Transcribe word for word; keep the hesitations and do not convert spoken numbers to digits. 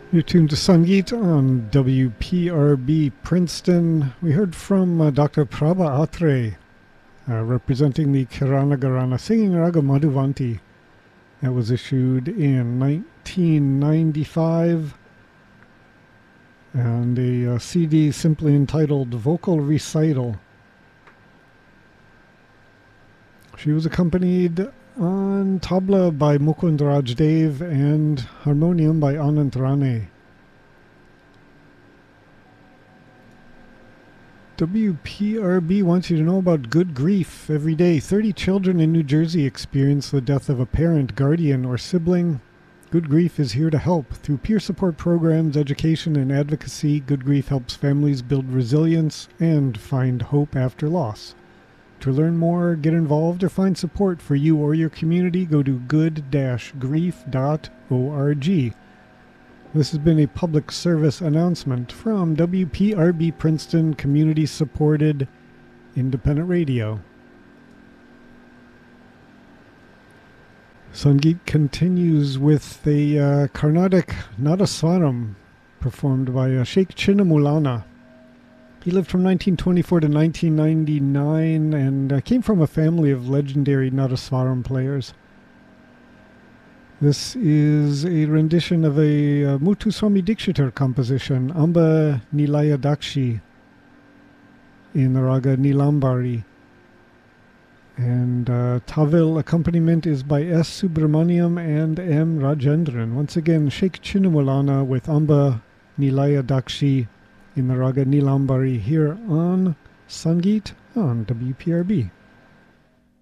You're tuned to Sangeet on W P R B Princeton. We heard from uh, Doctor Prabha Atre, uh, representing the Kirana Garana, singing Raga Madhuvanti. That was issued in nineteen ninety-five, and a uh, C D simply entitled Vocal Recital. She was accompanied on tabla by Mukund Rajdev and harmonium by Anant Rane. W P R B wants you to know about Good Grief. Every day, thirty children in New Jersey experience the death of a parent, guardian, or sibling. Good Grief is here to help. Through peer support programs, education, and advocacy, Good Grief helps families build resilience and find hope after loss. To learn more, get involved, or find support for you or your community, go to good dash grief dot org. This has been a public service announcement from W P R B Princeton Community-Supported Independent Radio. Sangeet continues with a uh, Carnatic Nadaswaram performed by uh, Sheikh Chinnamulana. He lived from nineteen twenty-four to nineteen ninety-nine and uh, came from a family of legendary Nadaswaram players. This is a rendition of a uh, Muthuswami Dikshitar composition, Amba Nilaya Dakshi, in the raga Nilambari. And uh, Tavil accompaniment is by S. Subramaniam and M. Rajendran. Once again, Sheikh Chinnamulana with Amba Nilaya Dakshi in the raga Nilambari here on Sangeet on W P R B.